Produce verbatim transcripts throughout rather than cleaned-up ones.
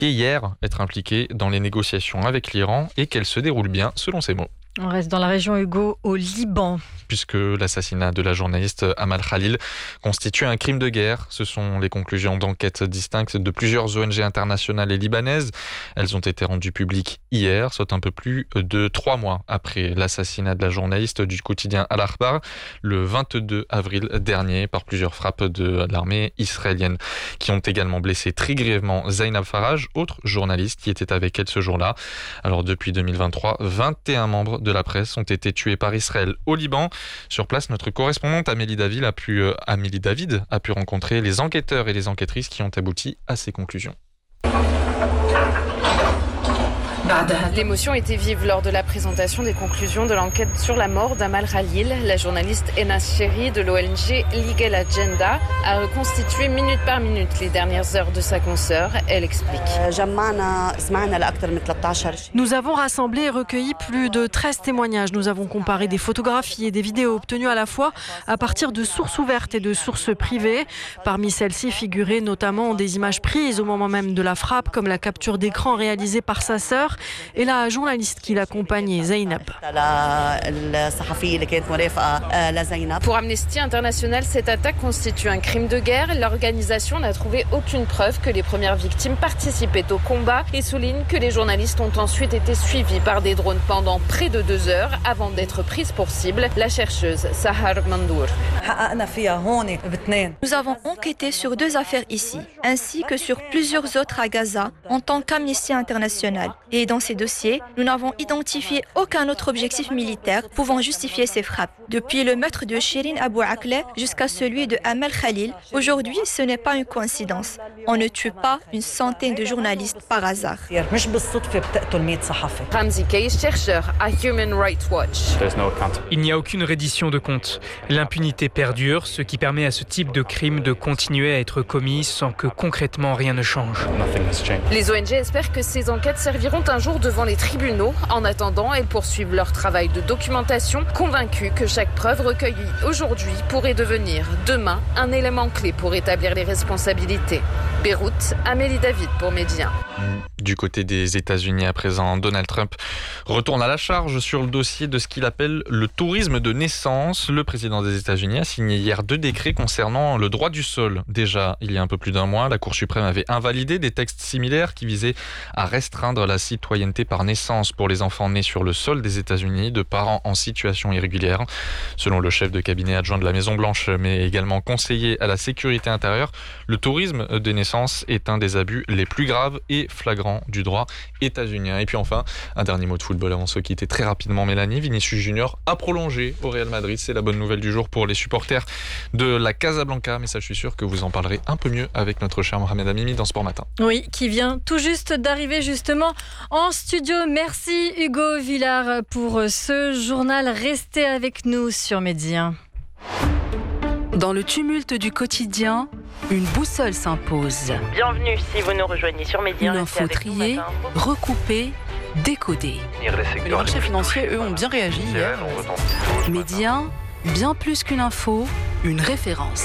hier être impliquée dans les négociations avec l'Iran et qu'elles se déroulent bien, selon ses mots. On reste dans la région, Hugo, au Liban. Puisque l'assassinat de la journaliste Amal Khalil constitue un crime de guerre. Ce sont les conclusions d'enquêtes distinctes de plusieurs O N G internationales et libanaises. Elles ont été rendues publiques hier, soit un peu plus de trois mois après l'assassinat de la journaliste du quotidien Al-Akhbar, le vingt-deux avril dernier, par plusieurs frappes de l'armée israélienne, qui ont également blessé très grièvement Zainab Faraj, autre journaliste qui était avec elle ce jour-là. Alors depuis deux mille vingt-trois, vingt et un membres de la presse ont été tués par Israël au Liban. Sur place, notre correspondante Amélie David a pu, euh, Amélie David a pu rencontrer les enquêteurs et les enquêtrices qui ont abouti à ces conclusions. L'émotion était vive lors de la présentation des conclusions de l'enquête sur la mort d'Amal Khalil. La journaliste Enas Chéri de l'O N G Legal Agenda a reconstitué minute par minute les dernières heures de sa consoeur. Elle explique. Nous avons rassemblé et recueilli plus de treize témoignages. Nous avons comparé des photographies et des vidéos obtenues à la fois à partir de sources ouvertes et de sources privées. Parmi celles-ci figuraient notamment des images prises au moment même de la frappe, comme la capture d'écran réalisée par sa sœur et la journaliste qui l'accompagnait, Zainab. Pour Amnesty International, cette attaque constitue un crime de guerre. L'organisation n'a trouvé aucune preuve que les premières victimes participaient au combat et souligne que les journalistes ont ensuite été suivis par des drones pendant près de deux heures avant d'être prises pour cible. La chercheuse Sahar Mandour. Nous avons enquêté sur deux affaires ici, ainsi que sur plusieurs autres à Gaza en tant qu'Amnesty International. Et dans ces dossiers, nous n'avons identifié aucun autre objectif militaire pouvant justifier ces frappes. Depuis le meurtre de Shirin Abu Akleh jusqu'à celui de Amal Khalil, aujourd'hui, ce n'est pas une coïncidence. On ne tue pas une centaine de journalistes par hasard. Ramzi Kay, chercheur à Human Rights Watch. Il n'y a aucune reddition de compte. L'impunité perdure, ce qui permet à ce type de crime de continuer à être commis sans que concrètement rien ne change. Les O N G espèrent que ces enquêtes serviront un jour devant les tribunaux. En attendant, elles poursuivent leur travail de documentation, convaincues que chaque preuve recueillie aujourd'hui pourrait devenir demain un élément clé pour établir les responsabilités. Beyrouth, Amélie David pour Média. Du côté des États-Unis à présent, Donald Trump retourne à la charge sur le dossier de ce qu'il appelle le tourisme de naissance. Le président des États-Unis a signé hier deux décrets concernant le droit du sol. Déjà, il y a un peu plus d'un mois, la Cour suprême avait invalidé des textes similaires qui visaient à restreindre la citoyenneté par naissance pour les enfants nés sur le sol des États-Unis de parents en situation irrégulière. Selon le chef de cabinet adjoint de la Maison-Blanche, mais également conseiller à la sécurité intérieure, le tourisme de naissance est un des abus les plus graves et flagrants du droit états-unien. Et puis enfin, un dernier mot de football avant de se quitter très rapidement, Mélanie. Vinicius Junior a prolongé au Real Madrid. C'est la bonne nouvelle du jour pour les supporters de la Casablanca. Mais ça, je suis sûr que vous en parlerez un peu mieux avec notre cher Mohamed Amimi dans Sport Matin. Oui, qui vient tout juste d'arriver justement en studio. Merci Hugo Villard pour ce journal. Restez avec nous sur Média. Dans le tumulte du quotidien, une boussole s'impose. Bienvenue si vous nous rejoignez sur Média. Une info triée, recoupée, décodée. Les marchés financiers, eux, ont bien réagi hier. Média, bien plus qu'une info, une référence.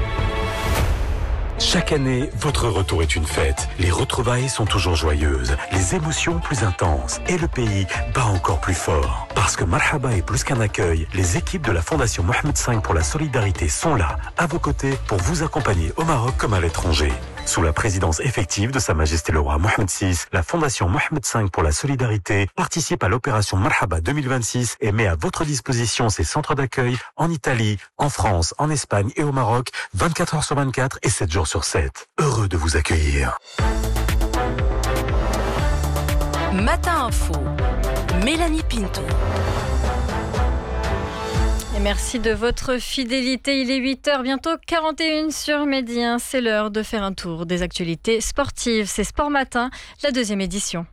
Chaque année, votre retour est une fête. Les retrouvailles sont toujours joyeuses, les émotions plus intenses et le pays bat encore plus fort. Parce que Marhaba est plus qu'un accueil, les équipes de la Fondation Mohamed cinq pour la solidarité sont là, à vos côtés, pour vous accompagner au Maroc comme à l'étranger. Sous la présidence effective de Sa Majesté le Roi Mohamed six, la Fondation Mohamed cinq pour la solidarité participe à l'opération Marhaba deux mille vingt-six et met à votre disposition ses centres d'accueil en Italie, en France, en Espagne et au Maroc, vingt-quatre heures sur vingt-quatre et sept jours sur sept. Heureux de vous accueillir. Matin Info, Mélanie Pinto. Et merci de votre fidélité. Il est huit heures, bientôt quarante et une sur Média. C'est l'heure de faire un tour des actualités sportives. C'est Sport Matin, la deuxième édition.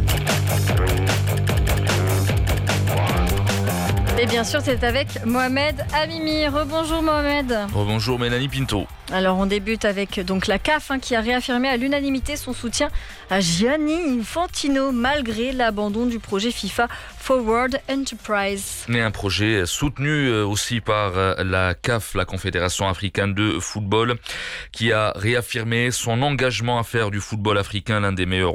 Et bien sûr, c'est avec Mohamed Amimi. Rebonjour Mohamed. Rebonjour Mélanie Pinto. Alors on débute avec donc la C A F hein, qui a réaffirmé à l'unanimité son soutien à Gianni Infantino malgré l'abandon du projet FIFA Forward Enterprise. Mais un projet soutenu aussi par la C A F, la Confédération africaine de football, qui a réaffirmé son engagement à faire du football africain l'un des meilleurs